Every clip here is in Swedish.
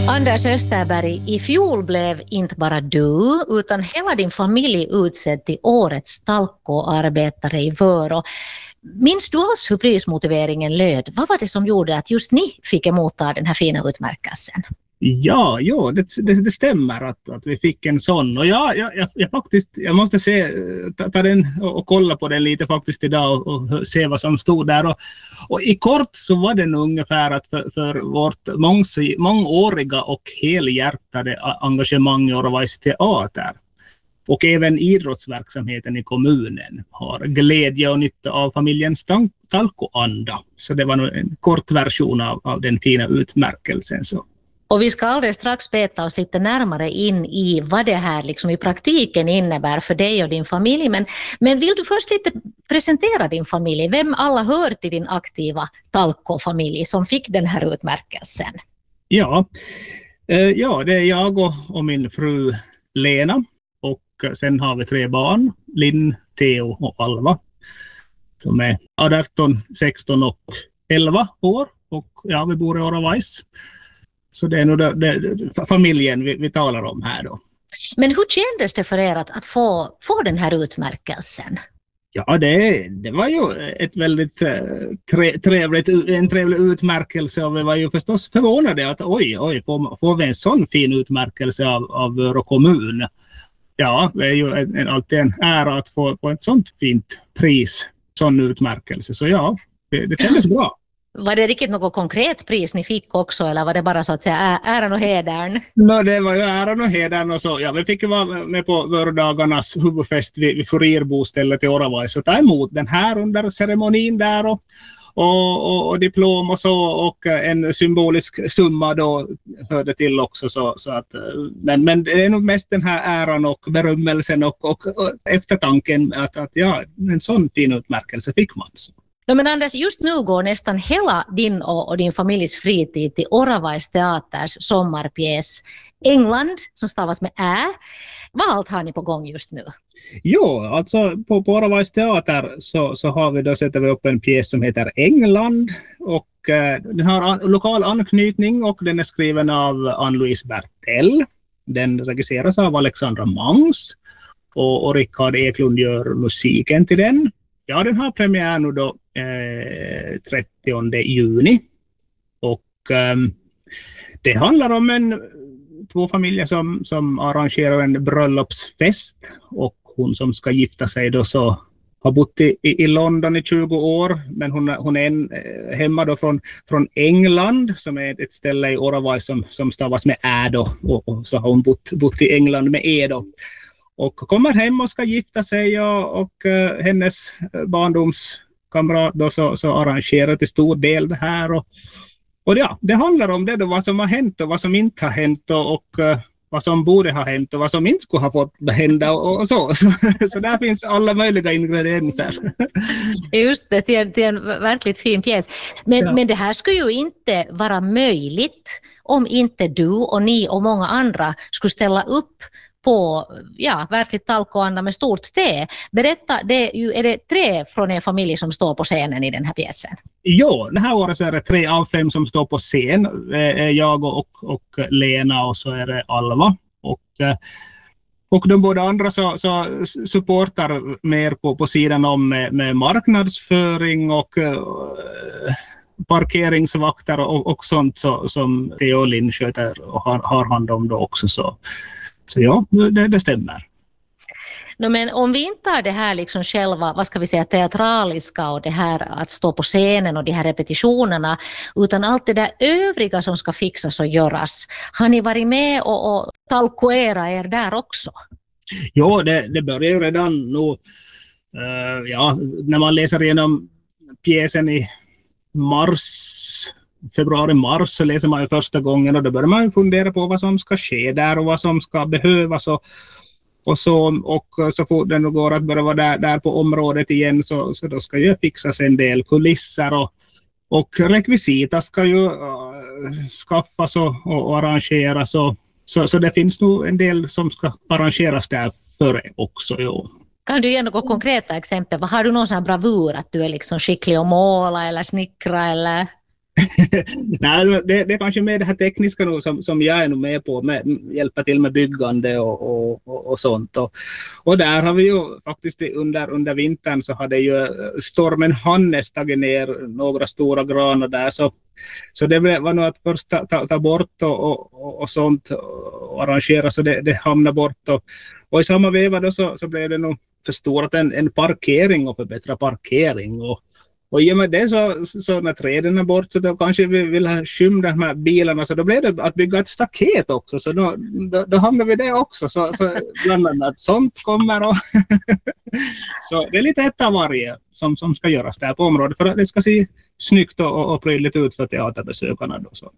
Anders Österberg, i fjol blev inte bara du utan hela din familj utsedd till årets talkoarbetare i Vörå. Minns du alls hur prismotiveringen löd? Vad var det som gjorde att just ni fick emotta den här fina utmärkelsen? Ja, det stämmer att vi fick en sån. Och jag måste ta den och kolla på den lite faktiskt idag och se vad som stod där. Och i kort så var den ungefär att för vårt mångåriga och helhjärtade engagemang i Oravais teater och även idrottsverksamheten i kommunen har glädje och nytta av familjens talkoanda. Så det var en kort version av den fina utmärkelsen. Så. Och vi ska alldeles strax beta oss lite närmare in i vad det här liksom i praktiken innebär för dig och din familj. Men vill du först lite presentera din familj? Vem alla hör till din aktiva talkofamilj som fick den här utmärkelsen? Ja, det är jag och min fru Lena. Och sen har vi 3 barn, Linn, Theo och Alva. De är 18, 16 och 11 år. Och ja, vi bor i Oravais. Så det är nog familjen vi talar om här då. Men hur kändes det för er att få den här utmärkelsen? Ja, det var ju ett väldigt en trevlig utmärkelse och vi var ju förstås förvånade att oj, får vi en sån fin utmärkelse av Vörå kommun? Ja, det är ju alltid en ära att få ett sånt fint pris, sån utmärkelse. Så ja, det kändes bra. Var det riktigt något konkret pris ni fick också eller var det bara så att säga äran och hedern? Det var ju äran och hedern och så. Ja, vi fick ju vara med på Vörodagarnas huvudfest vid Furirbo-stället i Oravais så ta emot den här under ceremonin där och diplom och så och en symbolisk summa då hörde till också så att men det är nog mest den här äran och berömmelsen och eftertanken att ja, en sån fin utmärkelse fick man så. Men Anders, just nu går nästan hela din och din familjs fritid till Oravais teaters sommarpjäs England, som stavas med Ä. Vad allt har ni på gång just nu? Jo, alltså på Oravais teater så har vi då sätter vi upp en pjäs som heter England och den har lokal anknytning och den är skriven av Ann-Louise Bertell. Den regisseras av Alexandra Mangs och Rickard Eklund gör musiken till den. Ja, den har premiär nu då 30 juni och det handlar om 2 familjer som arrangerar en bröllopsfest och hon som ska gifta sig då så har bott i London i 20 år men hon är hemma då från England som är ett ställe i Oravais som stavas med Ä då och så har hon bott i England med E då. Och kommer hem och ska gifta sig och hennes barndomskamrat då så arrangerar till stor del det här. Och ja, det handlar om det då, vad som har hänt och vad som inte har hänt och vad som borde ha hänt och vad som inte skulle ha fått hända och så. Så där finns alla möjliga ingredienser. Just det, det är en verkligt fin pjäs. Men det här skulle ju inte vara möjligt om inte du och ni och många andra skulle ställa upp på verkligt talkoanda med stort T. Berätta, är det 3 från er familj som står på scenen i den här pjäsen? Jo, det här året så är det 3 av 5 som står på scen. Jag och Lena och så är det Alva. Och de båda andra så supportar mer på sidan om med marknadsföring och parkeringsvakter och sånt som Theo och Linn sköter och har hand om då också så. Så ja, det stämmer. Men om vi inte har det här liksom själva, vad ska vi säga, teatraliska och det här att stå på scenen och de här repetitionerna, utan allt det där övriga som ska fixas och göras, har ni varit med och talkoera er där också? Ja, det börjar ju redan nu, när man läser igenom pjäsen i februari-mars så läser man ju första gången och då börjar man fundera på vad som ska ske där och vad som ska behövas och så fort den går att börja vara där på området igen så då ska ju fixas en del kulisser och rekvisita ska ju skaffas och arrangeras så det finns nog en del som ska arrangeras där före också. Jo. Kan du ge något konkreta exempel? Har du någon sån här bravur att du är liksom skicklig att måla eller snickra eller? Nej, det är kanske mer det här tekniska nu som jag är nog med på, med hjälpa till med byggande och sånt. Och där har vi ju faktiskt under vintern så hade ju stormen Hannes tagit ner några stora granar där, så det var nog att först ta bort och sånt och arrangera så det hamnar bort. Och i samma veva då så blev det nog förstorat en parkering och förbättra parkering. Och i och med det så när träden är bort så då kanske vi vill ha skym de här bilarna, så då blev det att bygga ett staket också, så då hamnar vi det också, så bland annat sånt kommer och så det är lite ett av varje som ska göras där på området för att det ska se snyggt och prydligt ut för teaterbesökarna då så.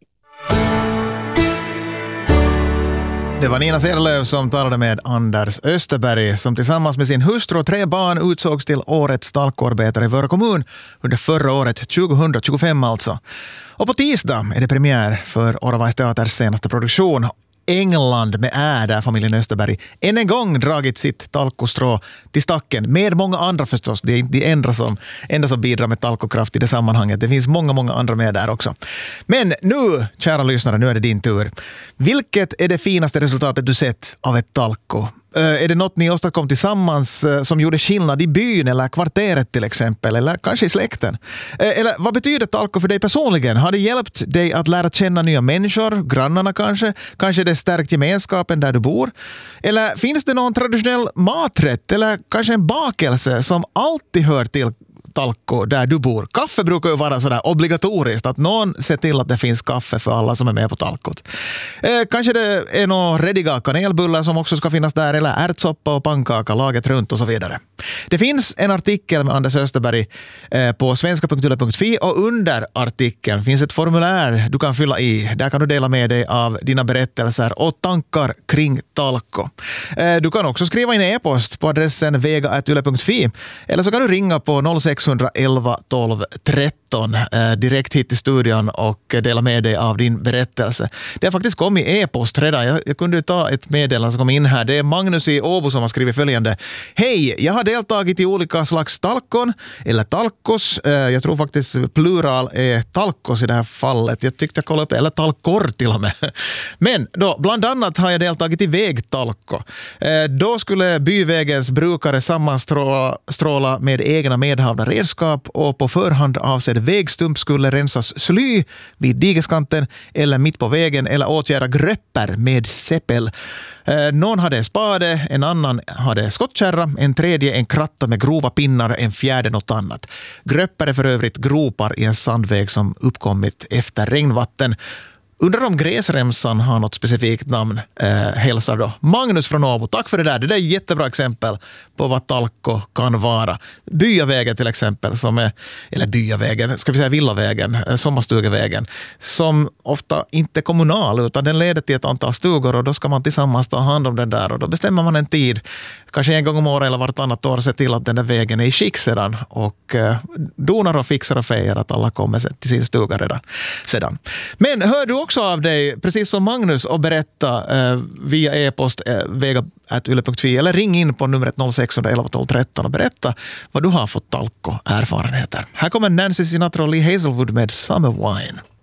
Det var Nina Cederlöv som talade med Anders Österberg som tillsammans med sin hustru och 3 barn utsågs till årets talkoarbetare i Vörå kommun under förra året, 2025 alltså. Och på tisdag är det premiär för Oravais teaters senaste produktion England med där familjen Österberg än en gång dragit sitt talkostrå till stacken med många andra förstås. Det är inte de enda som bidrar med talkokraft i det sammanhanget. Det finns många andra med där också. Men nu, kära lyssnare, nu är det din tur. Vilket är det finaste resultatet du sett av ett talko? Är det något ni åstadkom tillsammans som gjorde skillnad i byn eller kvarteret till exempel, eller kanske i släkten? Eller vad betyder talko för dig personligen? Har det hjälpt dig att lära känna nya människor, grannarna kanske? Kanske det stärkt gemenskapen där du bor? Eller finns det någon traditionell maträtt eller kanske en bakelse som alltid hör till talko där du bor? Kaffe brukar ju vara sådär obligatoriskt, att någon ser till att det finns kaffe för alla som är med på talkot. Kanske det är några rediga kanelbullar som också ska finnas där, eller ärtsoppa och pannkaka, laget runt och så vidare. Det finns en artikel med Anders Österberg på svenska.yle.fi och under artikeln finns ett formulär du kan fylla i. Där kan du dela med dig av dina berättelser och tankar kring talko. Du kan också skriva in e-post på adressen vega@yle.fi eller så kan du ringa på 0611 12 13 direkt hit till studion och dela med dig av din berättelse. Det har faktiskt kommit e-post redan. Jag kunde ta ett meddelande som kom in här. Det är Magnus i Åbo som har skrivit följande. Hej, jag har deltagit i olika slags talkon eller talkos. Jag tror faktiskt plural är talkos i det här fallet. Jag tyckte jag kollade upp, eller talkor till och med. Men då, bland annat har jag deltagit i vägtalko. Då skulle byvägens brukare sammanstråla med egna medhavda redskap och på förhand avsedd vägstump skulle rensas sly vid digeskanten eller mitt på vägen eller åtgärda gröpper med seppel. Någon hade en spade, en annan hade skottkärra, en tredje en kratta med grova pinnar, en fjärde något annat. Gröpper är för övrigt gropar i en sandväg som uppkommit efter regnvatten. Undrar om gräsremsan har något specifikt namn, hälsar då Magnus från Åbo. Tack för det där. Det där är ett jättebra exempel på vad talko kan vara. Byavägen till exempel, som är, eller byavägen, ska vi säga villavägen, sommarstugevägen, som ofta inte är kommunal utan den leder till ett antal stugor och då ska man tillsammans ta hand om den där och då bestämmer man en tid, kanske en gång om året eller vartannat år, se till att den där vägen är i skick sedan och donar och fixar och fejar att alla kommer till sin stuga redan sedan. Men hör du också av dig, precis som Magnus, och berätta via e-post vega@yle.fi eller ring in på numret 0611 12 13 och berätta vad du har fått talko-erfarenheter. Här kommer Nancy Sinatra och Lee Hazelwood med Summer Wine.